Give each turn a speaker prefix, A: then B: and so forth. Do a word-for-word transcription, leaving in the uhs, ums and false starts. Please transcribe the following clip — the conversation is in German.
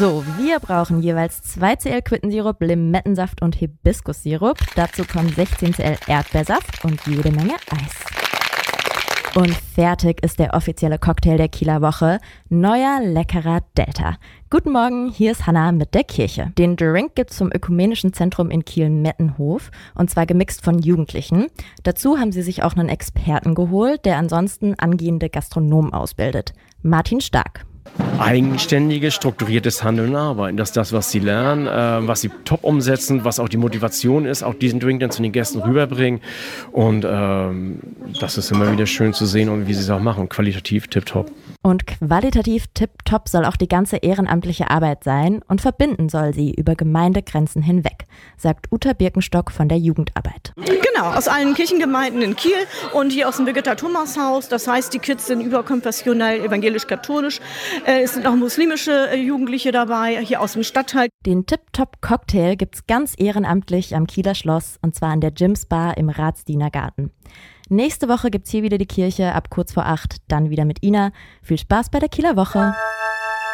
A: So, wir brauchen jeweils zwei Zentiliter Quittensirup, Limettensaft und Hibiskussirup. Dazu kommen sechzehn Zentiliter Erdbeersaft und jede Menge Eis. Und fertig ist der offizielle Cocktail der Kieler Woche. Neuer, leckerer Delta. Guten Morgen, hier ist Hannah mit der Kirche. Den Drink gibt's vom Ökumenischen Zentrum in Kiel-Mettenhof und zwar gemixt von Jugendlichen. Dazu haben sie sich auch einen Experten geholt, der ansonsten angehende Gastronomen ausbildet. Martin Stark.
B: Eigenständiges, strukturiertes Handeln und Arbeiten. Das ist das, was sie lernen, äh, was sie top umsetzen, was auch die Motivation ist, auch diesen Drink dann zu den Gästen rüberbringen. Und ähm, das ist immer wieder schön zu sehen und wie sie es auch machen. Qualitativ tipptopp.
A: Und qualitativ tipptopp soll auch die ganze ehrenamtliche Arbeit sein und verbinden soll sie über Gemeindegrenzen hinweg, sagt Uta Birkenstock von der Jugendarbeit.
C: Genau, aus allen Kirchengemeinden in Kiel und hier aus dem Birgitta Thomas Haus. Das heißt, die Kids sind überkonfessionell, evangelisch-katholisch. Äh, es sind auch muslimische äh, Jugendliche dabei, hier aus dem Stadtteil.
A: Den Tipptopp-Cocktail gibt's ganz ehrenamtlich am Kieler Schloss und zwar an der Jims Bar im Ratsdienergarten. Nächste Woche gibt's hier wieder die Kirche ab kurz vor acht, dann wieder mit Ina. Viel Spaß bei der Kieler Woche!